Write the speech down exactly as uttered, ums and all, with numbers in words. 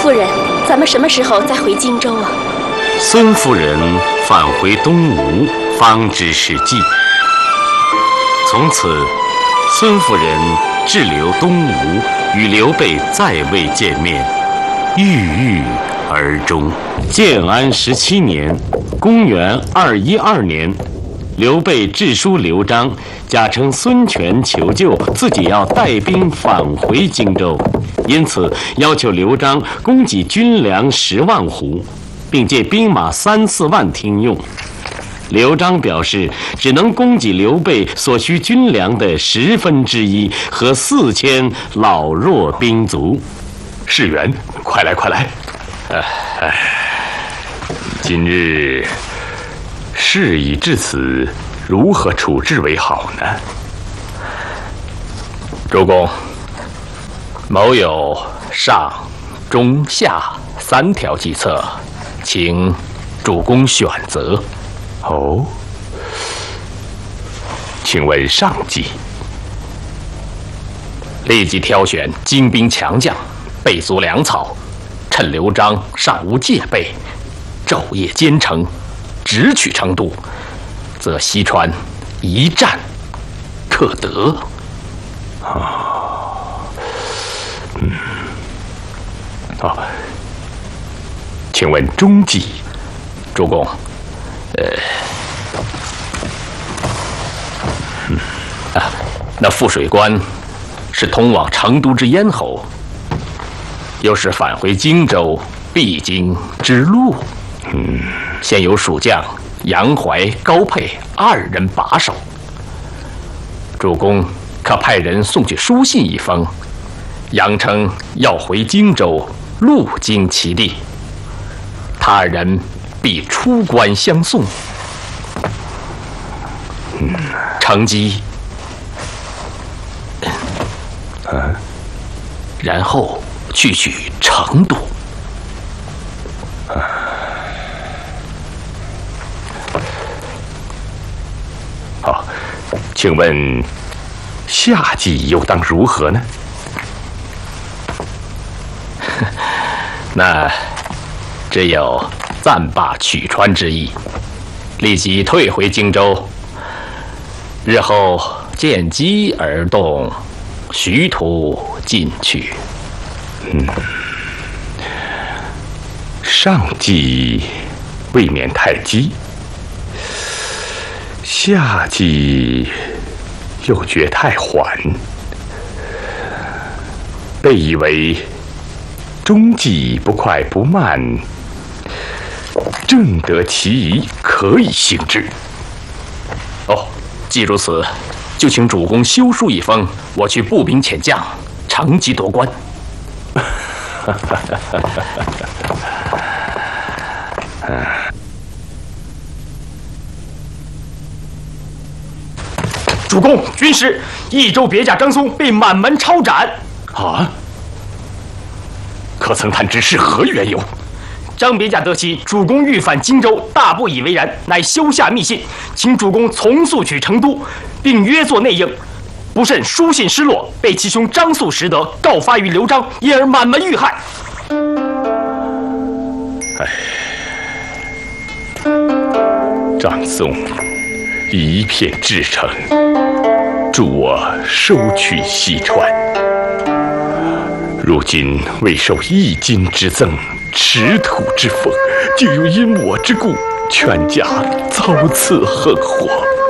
夫人，咱们什么时候再回荆州啊？ 孙夫人返回东吴，方知是计。从此，孙夫人滞留东吴，与刘备再未见面，郁郁而终。建安十七年，公元二一二年，刘备致书刘璋，假称孙权求救，自己要带兵返回荆州，因此要求刘璋供给军粮十万斛，并借兵马三四万听用。刘璋表示，只能供给刘备所需军粮的十分之一和四千老弱兵卒。 士元，快来快来！哎哎，今日事已至此，如何处置为好呢？ 主公，某有上、中、下三条计策，请主公选择。 哦，请问上计？ 立即挑选精兵强将，备足粮草，趁刘璋尚无戒备，昼夜兼程，直取成都，则西川一战可得。 啊，嗯，哦，请问中计？ 主公，呃，嗯啊，那覆水关是通往成都之咽喉，又是返回荆州必经之路。 嗯， 现有蜀将杨怀、高沛二人把守。主公可派人送去书信一封，扬称要回荆州，路经其地，他二人必出关相送。嗯，乘机， 啊， 然后去取成都。 啊，好，请问下计又当如何呢？ 那只有暂罢取川之意，立即退回荆州，日后见机而动，徐图进去。 嗯，上计未免太急，下计又觉太缓。备以为中计不快不慢，正得其宜，可以行之。 哦，既如此，就请主公修书一封，我去步兵遣将，乘机夺关。 主公，军师，益州别驾张松被满门抄斩。 啊！可曾探知是何缘由？ 张别驾得悉主公欲返荆州，大不以为然，乃修下密信，请主公从速取成都，并约作内应。不慎书信失落，被其兄张肃识得，告发于刘璋，因而满门遇害。 唉，张松一片至诚，助我收取西川。如今未受一金之赠，持土之封，竟又因我之故，全家遭此横祸。